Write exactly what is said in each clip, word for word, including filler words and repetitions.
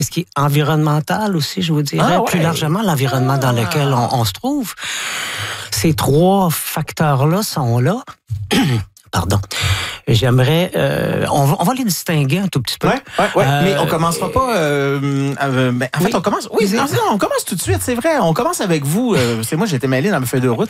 ce qui est environnemental aussi, je vous dirais, ah, ouais. plus largement l'environnement ah. dans lequel on, on se trouve. Ces trois facteurs-là sont là. Pardon. J'aimerais... Euh, on, va, on va les distinguer un tout petit peu. Oui, ouais, ouais. euh, mais on commencera pas... Euh, euh, ben, en oui. fait, on commence... Oui, non, on commence tout de suite, c'est vrai. On commence avec vous. Euh, c'est moi, j'étais mêlé dans ma feuille de route.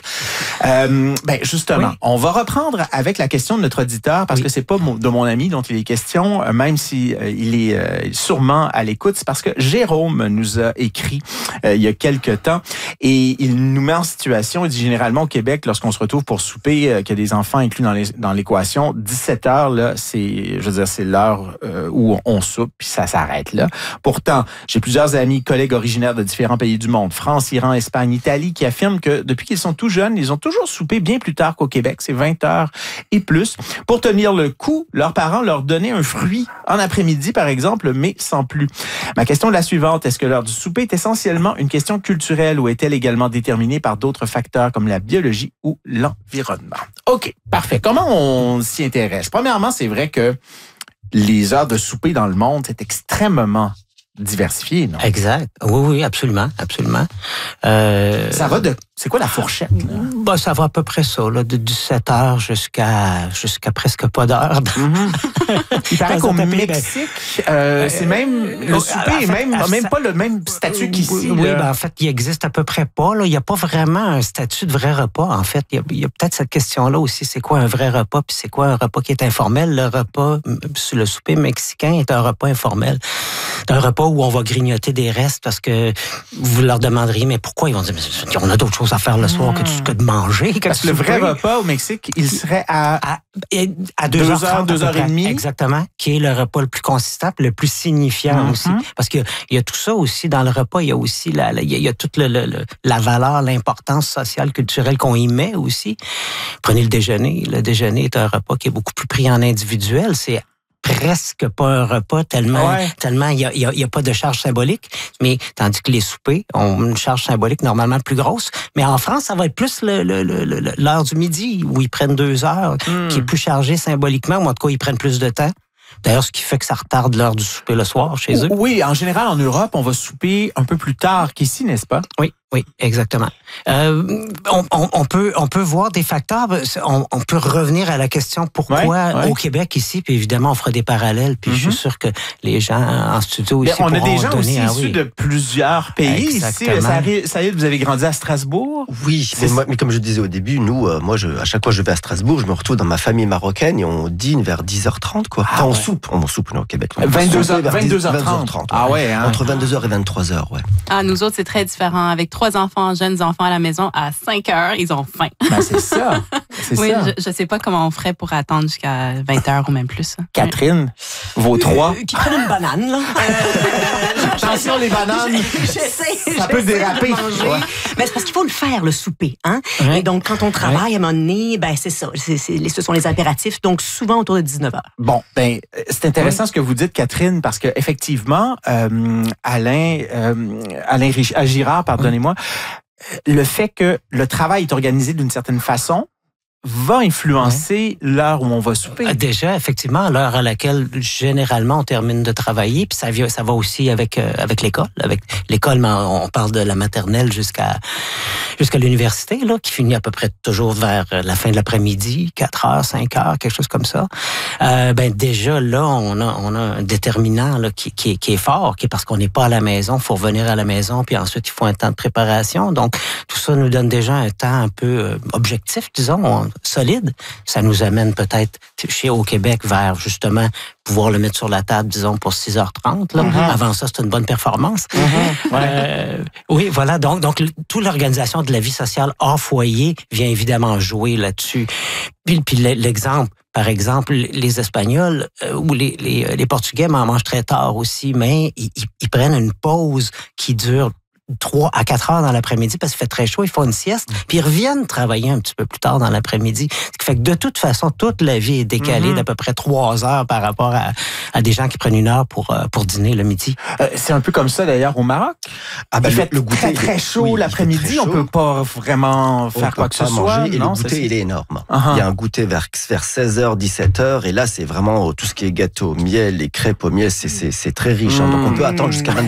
Euh, ben, justement, oui. on va reprendre avec la question de notre auditeur, parce oui. que c'est pas de mon ami dont il est question, même si euh, il est euh, sûrement à l'écoute. C'est parce que Jérôme nous a écrit euh, il y a quelques temps et il nous met en situation. Il dit généralement au Québec, lorsqu'on se retrouve pour souper, euh, qu'il y a des enfants inclus dans les dans l'équation, dix-sept heures, là, c'est, je veux dire, c'est l'heure euh, où on soupe, puis ça s'arrête là. Pourtant, j'ai plusieurs amis, collègues originaires de différents pays du monde, France, Iran, Espagne, Italie, qui affirment que depuis qu'ils sont tout jeunes, ils ont toujours soupé bien plus tard qu'au Québec, c'est vingt heures et plus. Pour tenir le coup, leurs parents leur donnaient un fruit en après-midi, par exemple, mais sans plus. Ma question est la suivante, est-ce que l'heure du souper est essentiellement une question culturelle ou est-elle également déterminée par d'autres facteurs comme la biologie ou l'environnement? OK, parfait. Comment on on s'y intéresse? Premièrement, c'est vrai que les heures de souper dans le monde, c'est extrêmement diversifié, non? Exact. Oui, oui, absolument, absolument. Euh... Ça va de... C'est quoi la fourchette? Bah, ça va à peu près ça, là, de dix-sept heures jusqu'à jusqu'à presque pas d'heure. Mm-hmm. Il paraît qu'au Mexique, euh, c'est même... Le souper n'a même, même pas le même statut qu'ici. Oui, ben, en fait, il existe à peu près pas. Là. Il n'y a pas vraiment un statut de vrai repas, en fait. Il y a, il y a peut-être cette question-là aussi. C'est quoi un vrai repas, puis c'est quoi un repas qui est informel? Le repas, le souper mexicain est un repas informel. C'est un repas où on va grignoter des restes parce que vous leur demanderiez, mais pourquoi? Ils vont dire, mais on a d'autres choses à faire le soir que, que de manger. Que parce que le vrai repas au Mexique, il serait à, à, à deux heures, deux heures et demie. Exactement, qui est le repas le plus consistant, le plus signifiant mm-hmm. aussi. Parce qu'il y, y a tout ça aussi dans le repas. Il y a aussi la, la, il y a toute le, le, le, la valeur, l'importance sociale, culturelle qu'on y met aussi. Prenez le déjeuner. Le déjeuner est un repas qui est beaucoup plus pris en individuel. C'est presque pas un repas tellement ouais. tellement il y a, y a, y a pas de charge symbolique, mais tandis que les soupers ont une charge symbolique normalement plus grosse. Mais en France, ça va être plus le, le, le, l'heure du midi où ils prennent deux heures, mm. qui est plus chargé symboliquement, ou en tout cas ils prennent plus de temps. D'ailleurs, ce qui fait que ça retarde l'heure du souper le soir chez eux. Oui, en général, en Europe, on va souper un peu plus tard qu'ici, n'est-ce pas? Oui, oui, exactement. Euh, on, on, on peut, on peut voir des facteurs. On, on peut revenir à la question pourquoi ouais, ouais. au Québec ici, puis évidemment, on fera des parallèles. Puis mm-hmm. je suis sûr que les gens en studio aussi on pourront a des gens donner, aussi ah, issus oui. de plusieurs pays. Exactement. Ici, ça, arrive, ça y est, vous avez grandi à Strasbourg. Oui, mais, moi, mais comme je disais au début, nous, euh, moi, je, à chaque fois que je vais à Strasbourg, je me retrouve dans ma famille marocaine et on dîne vers dix heures trente, quoi. Ah, enfin, on ouais. soupe, on soupe nous, au Québec. vingt-deux heures trente. Ah ouais, hein. Entre vingt-deux heures et vingt-trois heures, ouais. Ah, nous autres, c'est très différent. Avec trois enfants, jeunes enfants à la maison, à cinq heures, ils ont faim. Ben, c'est ça. C'est oui, ça. Je, je sais pas comment on ferait pour attendre jusqu'à vingt heures ou même plus. Catherine, vos trois. Euh, qui prennent une banane, là. Euh, attention, les bananes. Je sais. Ça peut déraper. Ouais. Mais c'est parce qu'il faut le faire, le souper, hein. Ouais. Et donc, quand on travaille, ouais. à un moment donné, ben, c'est ça. C'est, c'est, ce sont les impératifs. Donc, souvent autour de dix-neuf heures. Bon, ben, c'est intéressant ouais. ce que vous dites, Catherine, parce que effectivement, euh, Alain, euh, Alain Girard, pardonnez-moi, le fait que le travail est organisé d'une certaine façon va influencer ouais. l'heure où on va souper. Déjà, effectivement, l'heure à laquelle généralement on termine de travailler, puis ça, vient, ça va aussi avec euh, avec l'école. Avec l'école, on parle de la maternelle jusqu'à jusqu'à l'université, là, qui finit à peu près toujours vers la fin de l'après-midi, quatre heures, cinq heures, quelque chose comme ça. Euh, ben déjà là, on a on a un déterminant là qui qui est, qui est fort, qui est parce qu'on n'est pas à la maison, il faut revenir à la maison, puis ensuite il faut un temps de préparation. Donc tout ça nous donne déjà un temps un peu euh, objectif, disons. On, solide, ça nous amène peut-être chez au Québec vers justement pouvoir le mettre sur la table, disons, pour six heures trente. Là. Mm-hmm. Avant ça, c'est une bonne performance. Mm-hmm. Ouais. Euh, oui, voilà. Donc, donc toute l'organisation de la vie sociale hors foyer vient évidemment jouer là-dessus. Puis, puis l'exemple, par exemple, les Espagnols euh, ou les, les, les Portugais mangent très tard aussi, mais ils, ils prennent une pause qui dure trois à quatre heures dans l'après-midi parce qu'il fait très chaud, ils font une sieste, puis ils reviennent travailler un petit peu plus tard dans l'après-midi. Ce qui fait que de toute façon, toute la vie est décalée mm-hmm. d'à peu près trois heures par rapport à, à des gens qui prennent une heure pour, pour dîner le midi. Euh, c'est un peu comme ça d'ailleurs au Maroc. Ah ben, il le, fait le goûter, très très chaud oui, l'après-midi, on peut pas vraiment faire on quoi que ce soit. Manger, et non, le goûter, il est énorme. Uh-huh. Il y a un goûter vers, vers seize heures, dix-sept heures, et là, c'est vraiment tout ce qui est gâteau, miel, les crêpes au miel, c'est, c'est, c'est très riche. Hein. Donc on peut attendre jusqu'à vingt-deux